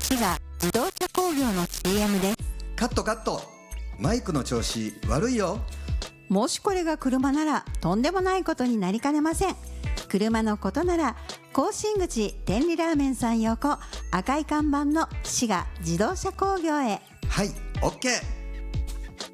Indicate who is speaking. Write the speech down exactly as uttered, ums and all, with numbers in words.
Speaker 1: 滋賀自動車工業の シーエム です。
Speaker 2: カットカット、マイクの調子悪いよ。
Speaker 1: もしこれが車ならとんでもないことになりかねません。車のことなら甲信口天理ラーメンさん横、赤い看板の滋賀自動車工業へ。
Speaker 2: はい、オッケー。